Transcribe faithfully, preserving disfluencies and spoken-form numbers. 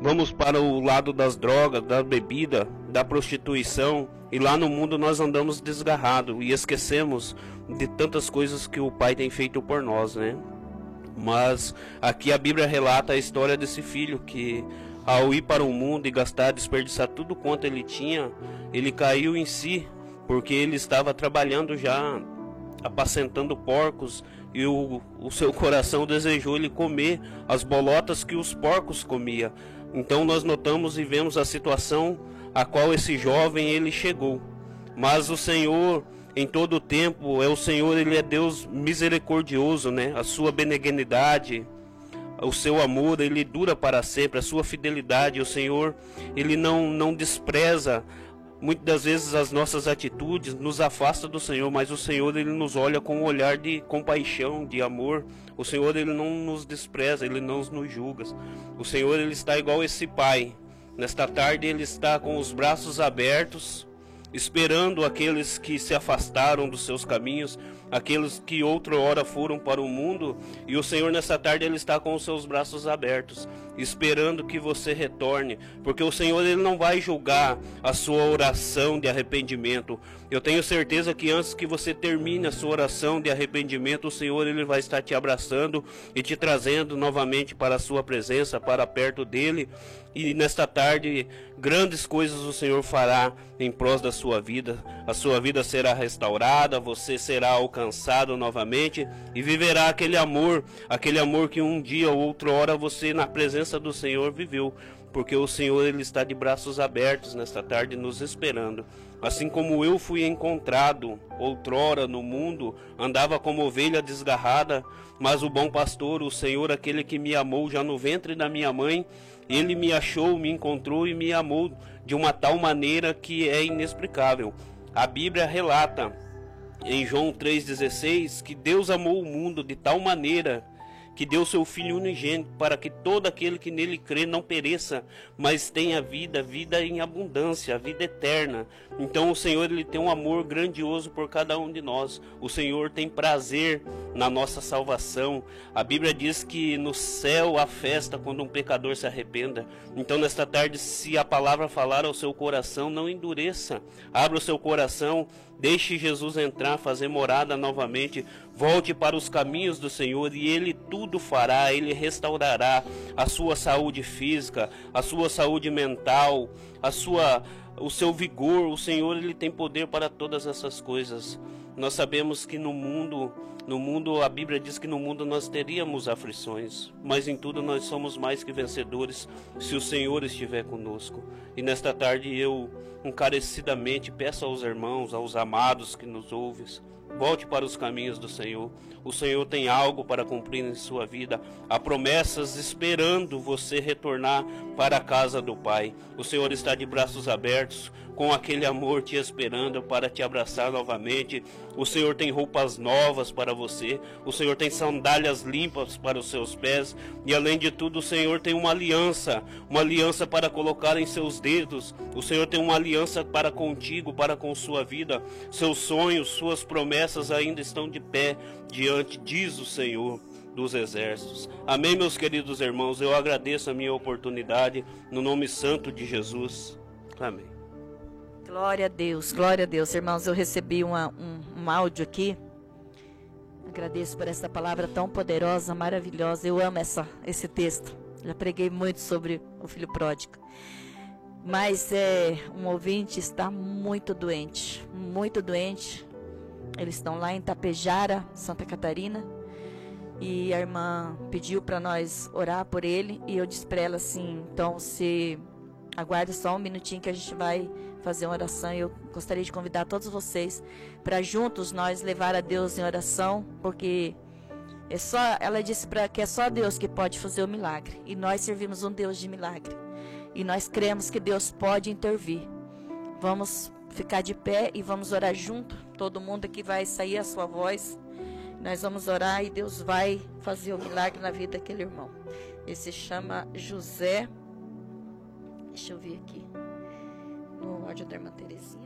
vamos para o lado das drogas, da bebida, da prostituição, e lá no mundo nós andamos desgarrados e esquecemos de tantas coisas que o Pai tem feito por nós, né? Mas aqui a Bíblia relata a história desse filho que, ao ir para o mundo e gastar, desperdiçar tudo quanto ele tinha, ele caiu em si, porque ele estava trabalhando já, apacentando porcos, e o, o seu coração desejou ele comer as bolotas que os porcos comiam. Então nós notamos e vemos a situação a qual esse jovem ele chegou. Mas o Senhor, em todo o tempo, é o Senhor, ele é Deus misericordioso, né? A sua benignidade, o seu amor, ele dura para sempre, a sua fidelidade, o Senhor, ele não, não despreza. Muitas das vezes as nossas atitudes nos afastam do Senhor, mas o Senhor, ele nos olha com um olhar de compaixão, de amor. O Senhor, ele não nos despreza, ele não nos julga. O Senhor, ele está igual esse pai. Nesta tarde ele está com os braços abertos, esperando aqueles que se afastaram dos seus caminhos, aqueles que outrora foram para o mundo, e o Senhor nessa tarde ele está com os seus braços abertos, esperando que você retorne, porque o Senhor ele não vai julgar a sua oração de arrependimento. Eu tenho certeza que antes que você termine a sua oração de arrependimento, o Senhor ele vai estar te abraçando e te trazendo novamente para a sua presença, para perto dele, e nesta tarde grandes coisas o Senhor fará em prol da sua vida. A sua vida será restaurada, você será alcançado novamente e viverá aquele amor, aquele amor que um dia ou outra hora você na presença do Senhor viveu, porque o Senhor ele está de braços abertos nesta tarde nos esperando. Assim como eu fui encontrado outrora no mundo, andava como ovelha desgarrada, mas o bom pastor, o Senhor, aquele que me amou já no ventre da minha mãe, ele me achou, me encontrou e me amou de uma tal maneira que é inexplicável. A Bíblia relata em João três dezesseis que Deus amou o mundo de tal maneira que deu seu Filho unigênito, para que todo aquele que nele crê não pereça, mas tenha vida, vida em abundância, a vida eterna. Então o Senhor ele tem um amor grandioso por cada um de nós. O Senhor tem prazer na nossa salvação. A Bíblia diz que no céu há festa quando um pecador se arrependa. Então nesta tarde, se a palavra falar ao seu coração, não endureça. Abra o seu coração, deixe Jesus entrar, fazer morada novamente. Volte para os caminhos do Senhor e Ele tudo fará. Ele restaurará a sua saúde física, a sua saúde mental, a sua, o seu vigor. O Senhor ele tem poder para todas essas coisas. Nós sabemos que no mundo, no mundo a Bíblia diz que no mundo nós teríamos aflições, mas em tudo nós somos mais que vencedores se o Senhor estiver conosco. E nesta tarde eu encarecidamente peço aos irmãos, aos amados que nos ouvem, volte para os caminhos do Senhor. O Senhor tem algo para cumprir em sua vida. Há promessas esperando você retornar para a casa do Pai. O Senhor está de braços abertos, com aquele amor te esperando para te abraçar novamente. O Senhor tem roupas novas para você. O Senhor tem sandálias limpas para os seus pés. E além de tudo, o Senhor tem uma aliança. Uma aliança para colocar em seus dedos. O Senhor tem uma aliança para contigo, para com sua vida. Seus sonhos, suas promessas ainda estão de pé diante, diz o Senhor dos exércitos. Amém, meus queridos irmãos. Eu agradeço a minha oportunidade no nome santo de Jesus. Amém. Glória a Deus, glória a Deus. Irmãos, eu recebi uma, um, um áudio aqui. Agradeço por essa palavra tão poderosa, maravilhosa. Eu amo essa, esse texto. Já preguei muito sobre o filho pródigo. Mas é, um ouvinte está muito doente, muito doente. Eles estão lá em Tapejara, Santa Catarina. E a irmã pediu para nós orar por ele. E eu disse para ela assim, então se aguarde só um minutinho que a gente vai fazer uma oração. Eu gostaria de convidar todos vocês para juntos nós levar a Deus em oração, porque é só, ela disse para que é só Deus que pode fazer o milagre, e nós servimos um Deus de milagre, e nós cremos que Deus pode intervir. Vamos ficar de pé e vamos orar junto. Todo mundo aqui vai sair a sua voz. Nós vamos orar e Deus vai fazer o milagre na vida daquele irmão. Ele se chama José. Deixa eu ver aqui no áudio da irmã Terezinha.